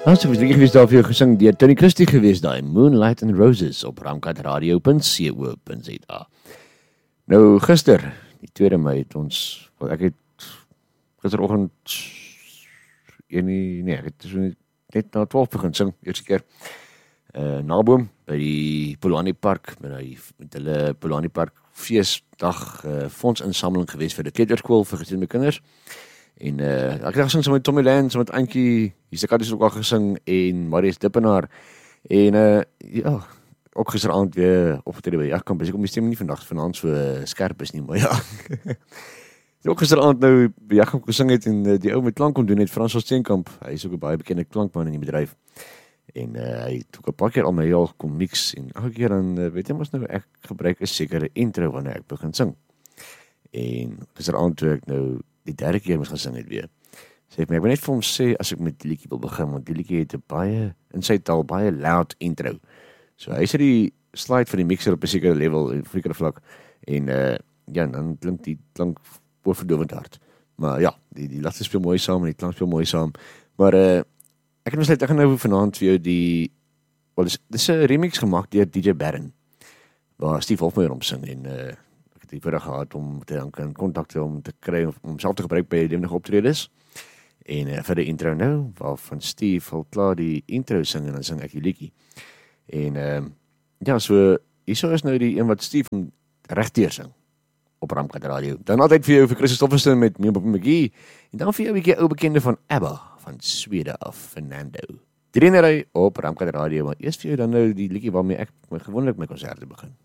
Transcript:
Ons het gewees daar vir jou gesing deur Tony Christie gewees daai Moonlight and Roses op ramkatradio.co.za. Nou gister, die 2de Mei het ons, ek het gisteroggend ek het so net na 12 begin sing, eerste keer. Naboom by die Polani Park, met hulle Polani Park feestdag fondsinsameling gewees vir die kleuterskool vir gestremde kinders. En ek het gesing so met Tommy Lance, so met Antjie, Hisakat is ook al gesing, en Marius Dippenaar, en ja, ook gisteraand weer opgetrede by Jagkamp, ek kom die stem nie vanavond so skerp is nie, maar ja. Ook gisteraand nou by Jagkamp gesing het, en die ou met klank kon doen het, Frans Steenkamp, hy is ook 'n baie bekende klankman in die bedryf, en hy het ook 'n paar keer al my heel kom mix, en elke keer dan, weet jy mos nou, ek gebruik 'n sekere intro wanneer ek begin sing, en gisteraand toe ek nou die 3de keer moes gesing het weer. Sê ek wil net vir hom sê, as ek met die liedjie wil begin, want die liedjie het 'n baie, in sy taal, baie loud intro. So hy sê die slide van die mixer op 'n sekere level, en sekere vlak, en ja, dan klink die klank oorverdovend hard. Maar ja, die lagte speel mooi saam, en die klank speel mooi saam. Maar ek het besluit, ek gaan nou vanaand vir jou dis 'n remix gemaak deur DJ Barron, waar Steve Hofmeyer omsing, en die voordag gehad om te kan kontak om te kry, om self te gebruik by lewendige optredes. En vir die intro nou, waarvan Steve al klaar die intro sing, en dan sing ek die liedjie. En ja, so, hierso is nou die een wat Steve regdeur sing, op Ramkat Radio. Dan altyd vir jou, vir Chris Stofferson met Meneer Bob McGee, en dan vir jou 'n bietjie ou bekende van ABBA, van Swede af, Fernando. Die rennery op Ramkat Radio, maar eers vir jou dan nou die liedjie waarmee ek gewoonlik my konserte begin.